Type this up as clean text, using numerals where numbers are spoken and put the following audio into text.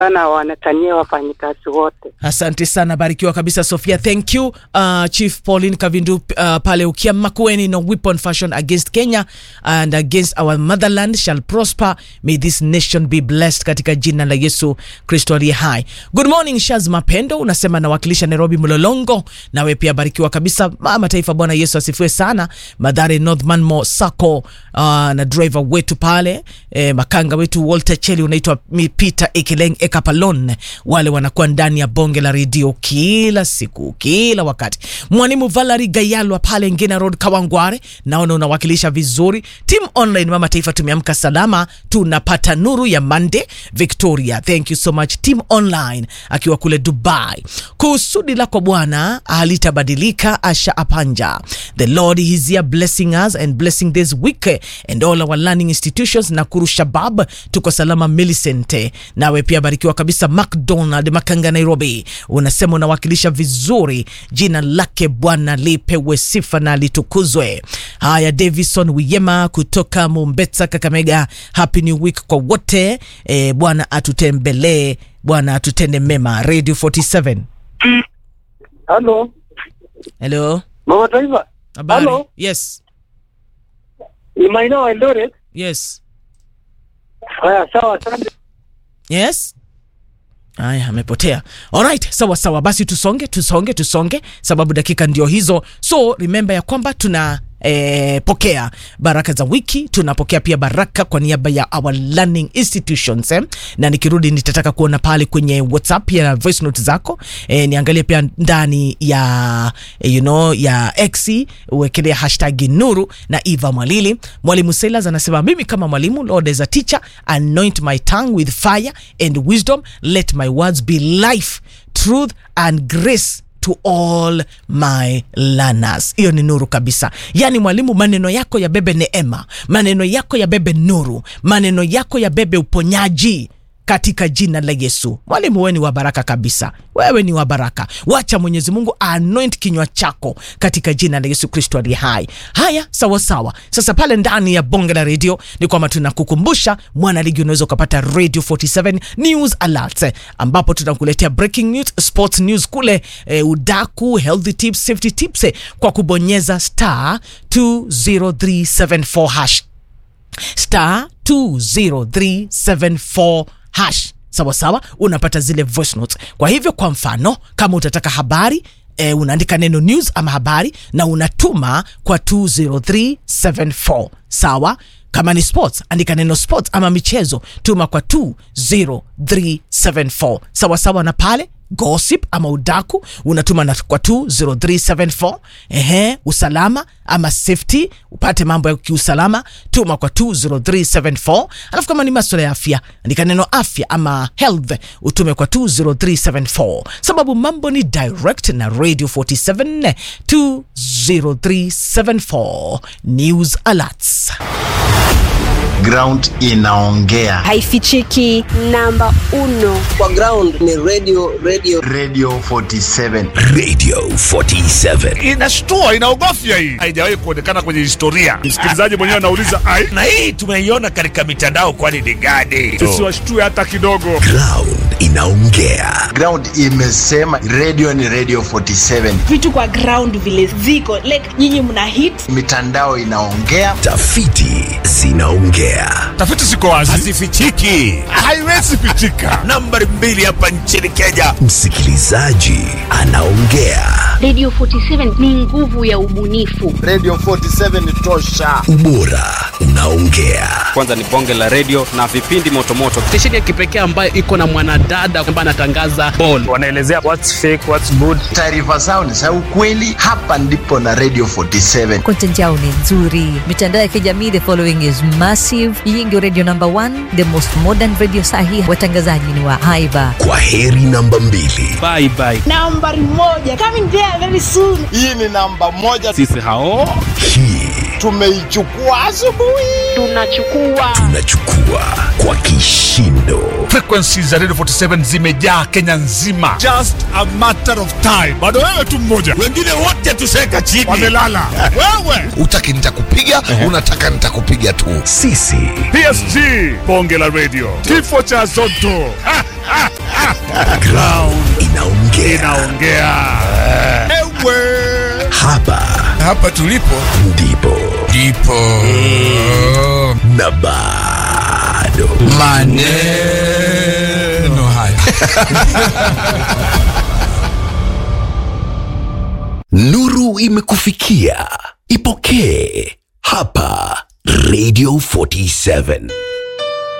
sana wanatania wafanyikazi wote. Asante sana, barikiwa kabisa Sofia. Thank you Chief Pauline Kavindu pale ukia Makueni. No weapon fashioned against Kenya and against our motherland shall prosper. May this nation be blessed katika jina la Yesu Kristo aliye hai. Good morning Shaz Mapendo, unasema nawakilisha Nairobi Mlolongo. Nawe pia barikiwa kabisa. Mama taifa, Bwana Yesu asifiwe sana. Madhare Northman Mo Sako na driver wetu pale makanga wetu Walter Cheli, unaitwa Peter Ekeleng Ekapalon, wale wanakuwa ndani ya bonge la radio kila siku kila wakati. Mwalimu Valerie Gayalwa pale Ngina Road Kawangware, naona unawakilisha vizuri. Team Online Mama Taifa, tumeamka salama, tunapata nuru ya Monday. Victoria, thank you so much Team Online akiwa kule Dubai. Kusudi lako Bwana halitabadilika, Asha Apanja. The Lord is here blessing us and blessing this week and all our learning institutions. Nakuru Shabab tuko salama. Millicent, nawe pia barikiwa kabisa. McDonald Makanga Nairobi, unasema unawakilisha vizuri, jina lake Bwana lipewe sifa na litukuzwe. Haya, Davison Wiyema kutoka Mombasa Kakamega, happy new week kwa wote. Bwana atutembelee, Bwana atutende mema. Radio 47. Hello Mama Taifa. Habari? Hello. Yes. You might know Eldoret. Yes. Sawa asante. Yes. Haya, amepotea. Alright, sawa. Basi tusonge sababu dakika ndio hizo. So remember ya kwamba tuna pokea baraka za wiki, tunapokea pia baraka kwa niaba ya our learning institutions na nikirudi nitataka kuona pale kwenye WhatsApp ya voice note zako. Niangalie pia ndani ya ya X, uwekelea hashtag Nuru na Eva Mwalili. Mwalimu Silas anasema mimi kama mwalimu, Lord as a teacher, anoint my tongue with fire and wisdom, let my words be life, truth and grace to all my learners. Hiyo ni nuru kabisa. Yani mwalimu, maneno yako ya bebe neema, maneno yako ya bebe nuru, maneno yako ya bebe uponyaji katika jina la Yesu. Mwalimu, wewe ni wa baraka kabisa. Wewe ni wa baraka. Wacha Mwenyezi Mungu anoint kinywa chako katika jina la Yesu Kristo aliye hai. Haya, sawa. Sasa pale ndani ya bonge la radio ni kwamba tunakukumbusha mwana ligi, unaweza kupata Radio 47 News Alerts ambapo tunakuletea breaking news, sports news kule, udaku, healthy tips, safety tips kwa kubonyeza *20374 hash. *20374 hash. Sawa, unapata zile voice notes. Kwa hivyo kwa mfano, kama utataka habari, unaandika neno news ama habari na unatuma kwa 20374. Sawa? Kama ni sports, andika neno sports ama michezo, tuma kwa 20374. Sawa na pale gossip ama udaku unatuma na kwa 20374. Usalama ama safety, upate mambo ya kiusalama, tuma kwa 20374. Alafu kama ni masuala ya afya, andika neno afya ama health, utume kwa 20374. Sababu mambo ni direct na Radio 47 20374 News Alerts. Ground inaongea, haifichiki. Namba 1 kwa ground ni radio 47. Radio 47 inashtua, inaogofya. Hii haijawahi kuonekana kwenye historia. Msikilizaji mwenyewe anauliza na hii tumeiona katika mitandao, kwani ni gani? Tusiwashtue hata kidogo. Ground inaongea. Ground imesema radio ni Radio 47. Vitu kwa ground vile ziko, like nyinyi mna hit, mitandao inaongea, tafiti zinaongea. Tafiti ziko wazi, hazifichiki, haiwezi fichika. Nambari 2 hapa nchini Kenya, msikilizaji anaongea. Radio 47 ni nguvu ya ubunifu. Radio 47 ni tosha. Ubora unaongea. Kwanza ni bonge la radio na vipindi motomoto. Station ya kipekee ambayo iko na mwanadada ambaye anatangaza ball. Wanaelezea what's fake, what's good. Taarifa zao ni za ukweli. Hapa ndipo na Radio 47. Content yao ni nzuri. Mitandao ya kijamii, the following is massive. Hii ndio radio number 1, the most modern radio sahi. Watangazaji ni wa haiba. Kwa heri namba 2. Bye. Nambari 1 coming there very soon. Hii ni namba 1. Sisi hao. Hii tumeichukua asubuhi. Tunachukua kwa kishindo. Frequencies za Radio 47 zimejaa Kenya nzima. Just a matter of time. Bado wewe tu mmoja, wengine wote tuseka chini, wamelala. Wewe utaki nitakupiga, unataka nitakupiga tu. Sisi PSG bonge la radio, kifo cha Zotto. Ground inaongea. Ewe. Hapa tulipo ndipo na bado maneno haya. Nuru imekufikia. Ipokee hapa Radio 47.